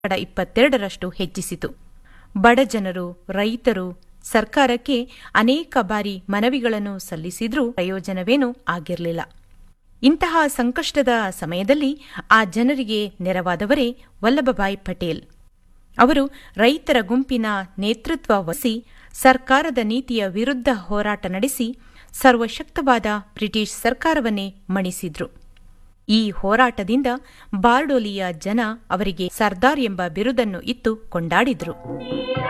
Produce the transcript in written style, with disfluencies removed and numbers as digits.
22% ಹೆಚ್ಚಿಸಿತು. ಬಡಜನರು, ರೈತರು ಸರ್ಕಾರಕ್ಕೆ ಅನೇಕ ಬಾರಿ ಮನವಿಗಳನ್ನು ಸಲ್ಲಿಸಿದ್ರೂ ಪ್ರಯೋಜನವೇನೂ ಆಗಿರಲಿಲ್ಲ. ಇಂತಹ ಸಂಕಷ್ಟದ ಸಮಯದಲ್ಲಿ ಆ ಜನರಿಗೆ ನೆರವಾದವರೇ ವಲ್ಲಭಭಾಯಿ ಪಟೇಲ್. ಅವರು ರೈತರ ಗುಂಪಿನ ನೇತೃತ್ವ ವಹಿಸಿ ಸರ್ಕಾರದ ನೀತಿಯ ವಿರುದ್ಧ ಹೋರಾಟ ನಡೆಸಿ ಸರ್ವಶಕ್ತವಾದ ಬ್ರಿಟಿಷ್ ಸರ್ಕಾರವನ್ನೇ ಮಣಿಸಿದ್ರು. ಈ ಹೋರಾಟದಿಂದ ಬಾರ್ಡೋಲಿಯ ಜನ ಅವರಿಗೆ ಸರ್ದಾರ್ ಎಂಬ ಬಿರುದನ್ನು ಇತ್ತು ಕೊಂಡಾಡಿದ್ರು.